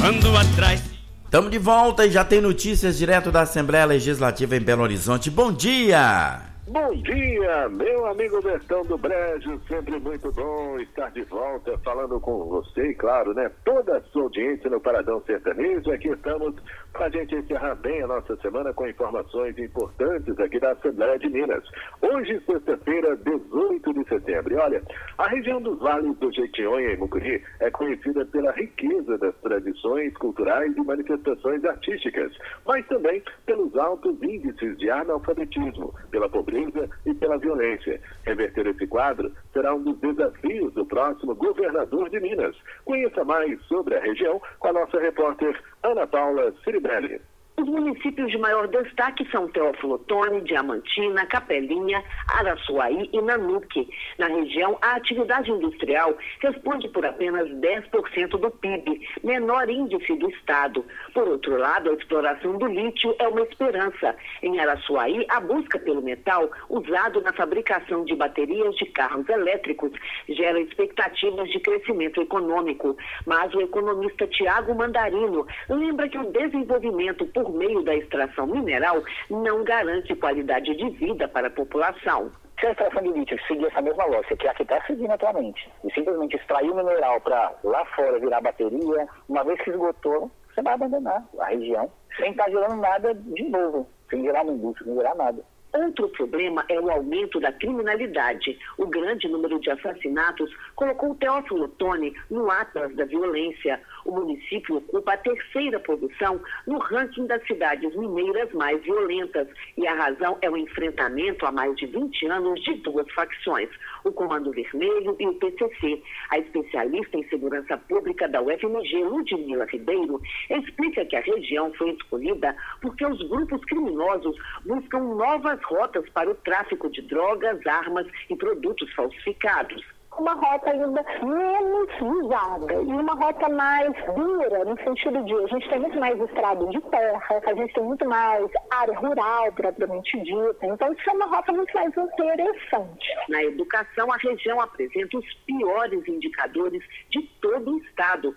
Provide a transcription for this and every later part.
quando atrás. Estamos de volta e já tem notícias direto da Assembleia Legislativa em Belo Horizonte. Bom dia! Bom dia, meu amigo Bertão do Brejo, sempre muito bom estar de volta falando com você e, claro, né, toda a sua audiência no Paradão Sertanejo. Aqui estamos para a gente encerrar bem a nossa semana com informações importantes aqui da Assembleia de Minas. Hoje, sexta-feira, 18 de setembro. E olha, a região dos Vales do Jequitinhonha e Mucuri é conhecida pela riqueza das tradições culturais e manifestações artísticas, mas também pelos altos índices de analfabetismo, pela pobreza e pela violência. Reverter esse quadro será um dos desafios do próximo governador de Minas. Conheça mais sobre a região com a nossa repórter Ana Paula Ciribelli. Os municípios de maior destaque são Teófilo Otoni, Diamantina, Capelinha, Araçuaí e Nanuque. Na região, a atividade industrial responde por apenas 10% do PIB, menor índice do estado. Por outro lado, a exploração do lítio é uma esperança. Em Araçuaí, a busca pelo metal usado na fabricação de baterias de carros elétricos gera expectativas de crescimento econômico. Mas o economista Tiago Mandarino lembra que o desenvolvimento por meio da extração mineral não garante qualidade de vida para a população. Se a extração de lítio seguir essa mesma lógica que é a que está seguindo atualmente, e simplesmente extrair o mineral para lá fora virar bateria, uma vez que esgotou, você vai abandonar a região sem estar gerando nada de novo, sem gerar uma indústria, sem gerar nada. Outro problema é o aumento da criminalidade. O grande número de assassinatos colocou Teófilo Otoni no atlas da violência. O município ocupa a terceira posição no ranking das cidades mineiras mais violentas. E a razão é o enfrentamento há mais de 20 anos de duas facções, o Comando Vermelho e o PCC. A especialista em segurança pública da UFMG, Ludmila Ribeiro, explica que a região foi escolhida porque os grupos criminosos buscam novas rotas para o tráfico de drogas, armas e produtos falsificados. Uma rota ainda menos usada e uma rota mais dura, no sentido de a gente tem muito mais estrada de terra, a gente tem muito mais área rural, propriamente dita. Então, isso é uma rota muito mais interessante. Na educação, a região apresenta os piores indicadores de todo o estado.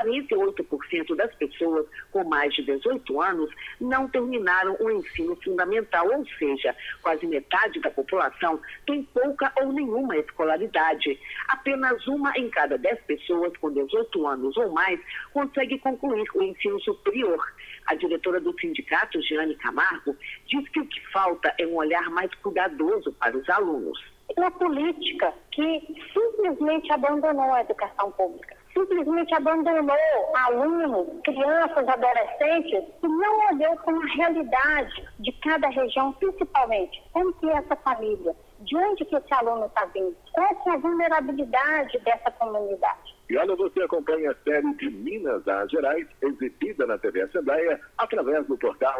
48% das pessoas com mais de 18 anos não terminaram o ensino fundamental, ou seja, quase metade da população tem pouca ou nenhuma escolaridade. Apenas 1 em cada 10 pessoas com 18 anos ou mais consegue concluir o ensino superior. A diretora do sindicato, Giane Camargo, diz que o que falta é um olhar mais cuidadoso para os alunos. Uma política que simplesmente abandonou a educação pública, simplesmente abandonou alunos, crianças, adolescentes, e não olhou com a realidade de cada região, principalmente como que é essa família, de onde que esse aluno está vindo, qual é a vulnerabilidade dessa comunidade. E olha, você acompanha a série de Minas Gerais, exibida na TV Assembleia, através do portal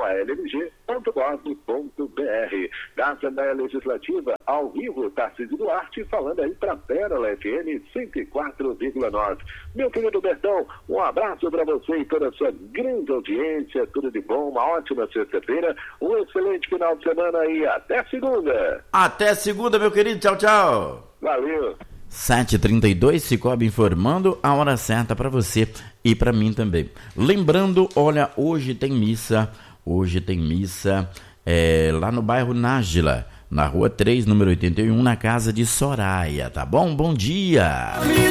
almg.gov.br. Da Assembleia Legislativa, ao vivo, Tarcísio Duarte, falando aí para Pérola FM 104,9. Meu querido Bertão, um abraço para você e toda a sua grande audiência, tudo de bom, uma ótima sexta-feira, um excelente final de semana e até segunda. Até segunda, meu querido, tchau, tchau. Valeu. 7h32, Cicobi informando a hora certa para você e para mim também. Lembrando, olha, hoje tem missa lá no bairro Nájila, na rua 3, número 81, na casa de Soraya, tá bom? Bom dia!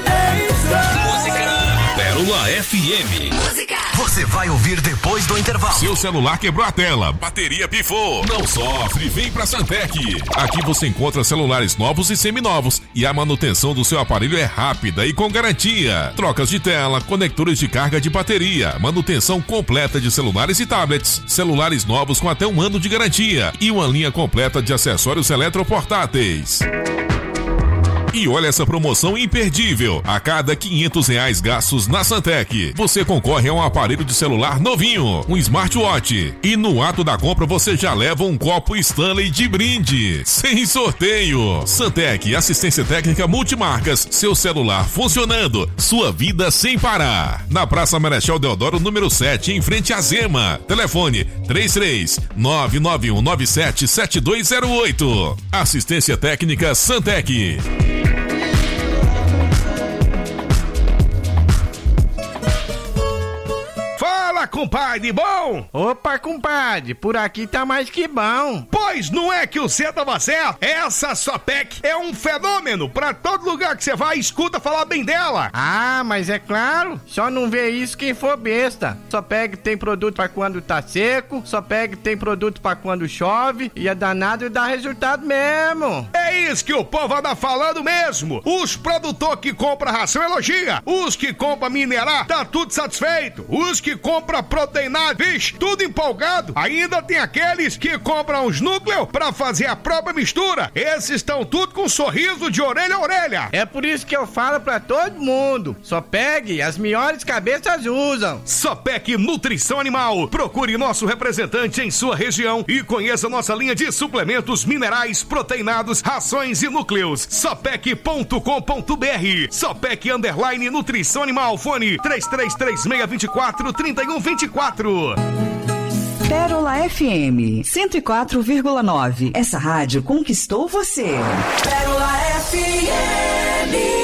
Pérola FM. Música. Você vai ouvir depois do intervalo. Seu celular quebrou a tela, bateria pifou. Não sofre, vem pra Santec. Aqui você encontra celulares novos e seminovos e a manutenção do seu aparelho é rápida e com garantia. Trocas de tela, conectores de carga de bateria, manutenção completa de celulares e tablets, celulares novos com até 1 ano de garantia e uma linha completa de acessórios eletroportáteis. E olha essa promoção imperdível. A cada R$500 gastos na Santec, você concorre a um aparelho de celular novinho, um smartwatch. E no ato da compra você já leva um copo Stanley de brinde, sem sorteio. Santec, assistência técnica multimarcas, seu celular funcionando, sua vida sem parar. Na Praça Marechal Deodoro, número 7, em frente à Zema. Telefone 33-99197-7208. Assistência técnica Santec. Fala, compadre, bom? Opa, compadre, por aqui tá mais que bom. Pois não é que você tava certo? Essa Sopec é um fenômeno. Pra todo lugar que você vai, escuta falar bem dela. Ah, mas é claro, só não vê isso quem for besta. Sopec tem produto pra quando tá seco, Sopec tem produto pra quando chove, e é danado e dá resultado mesmo. É isso que o povo anda falando mesmo. Os produtores que compram ração elogia. Os que compram minerar, tá tudo satisfeito. Os que compram proteinado, vixe, tudo empolgado. Ainda tem aqueles que compram os núcleos pra fazer a própria mistura. Esses estão tudo com um sorriso de orelha a orelha. É por isso que eu falo pra todo mundo, Sopec, as melhores cabeças usam. Sopec Nutrição Animal. Procure nosso representante em sua região e conheça nossa linha de suplementos minerais, proteinados, rações e núcleos. Sopec.com.br. Sopec _ Nutrição Animal. Fone 3336243124. Pérola FM 104,9. Essa rádio conquistou você. Pérola FM.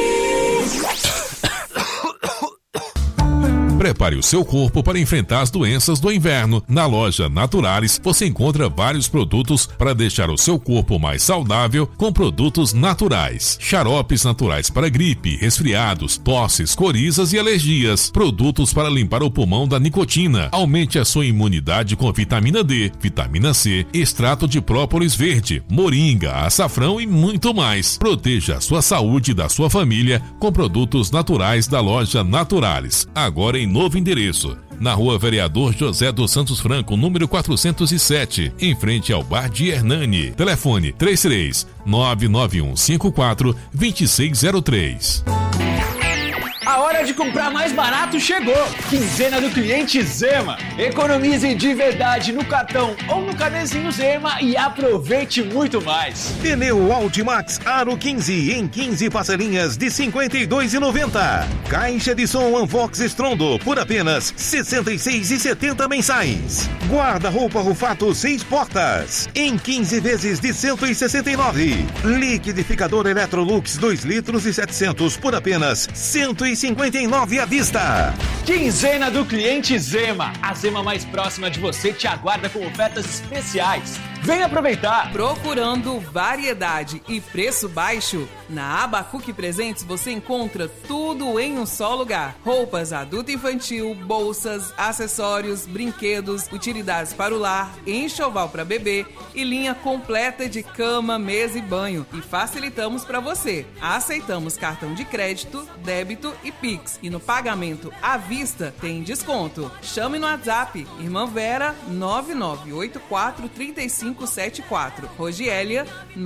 Prepare o seu corpo para enfrentar as doenças do inverno. Na loja Naturalis, você encontra vários produtos para deixar o seu corpo mais saudável com produtos naturais. Xaropes naturais para gripe, resfriados, tosses, corizas e alergias. Produtos para limpar o pulmão da nicotina. Aumente a sua imunidade com vitamina D, vitamina C, extrato de própolis verde, moringa, açafrão e muito mais. Proteja a sua saúde e da sua família com produtos naturais da loja Naturalis. Agora em novo endereço, na Rua Vereador José dos Santos Franco, número 407, em frente ao Bar de Hernani. Telefone 33 99154 2603. A hora de comprar mais barato chegou! Quinzena do cliente Zema. Economize de verdade no cartão ou no carnezinho Zema e aproveite muito mais. Pneu Altimax Aro 15 em 15 parcelinhas de R$ 52,90. Caixa de som Anvox Strondo por apenas R$ 66,70 mensais. Guarda-roupa Rufato 6 portas em 15 vezes de R$ 169. Liquidificador Electrolux 2 litros e 700 por apenas R$ 159 à vista. Quinzena do cliente Zema. A Zema mais próxima de você te aguarda com ofertas especiais. Vem aproveitar! Procurando variedade e preço baixo? Na Abacuque Presentes você encontra tudo em um só lugar. Roupas adulto e infantil, bolsas, acessórios, brinquedos, utilidades para o lar, enxoval para bebê e linha completa de cama, mesa e banho. E facilitamos para você. Aceitamos cartão de crédito, débito e Pix. E no pagamento à vista tem desconto. Chame no WhatsApp Irmã Vera 99843574. Rogélia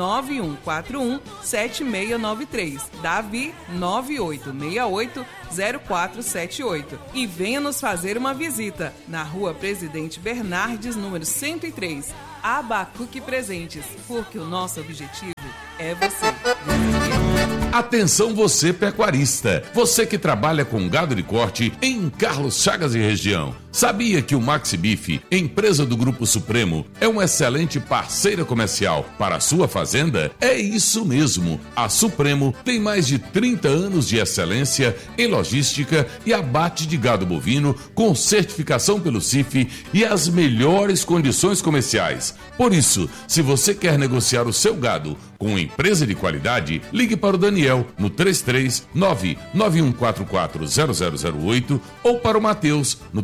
91417693. Davi 98680478. E venha nos fazer uma visita na Rua Presidente Bernardes, número 103. Abacuque Presentes, porque o nosso objetivo é você. Atenção você pecuarista, você que trabalha com gado de corte em Carlos Chagas e região. Sabia que o Maxi Beef, empresa do Grupo Supremo, é uma excelente parceira comercial para a sua fazenda? É isso mesmo, a Supremo tem mais de 30 anos de excelência em logística e abate de gado bovino com certificação pelo CIF e as melhores condições comerciais. Por isso, se você quer negociar o seu gado com uma empresa de qualidade, ligue para o Daniel no 33991440008 ou para o Matheus no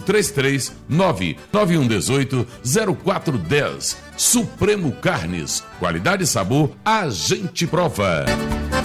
33991180410. Supremo Carnes, qualidade e sabor, a gente prova.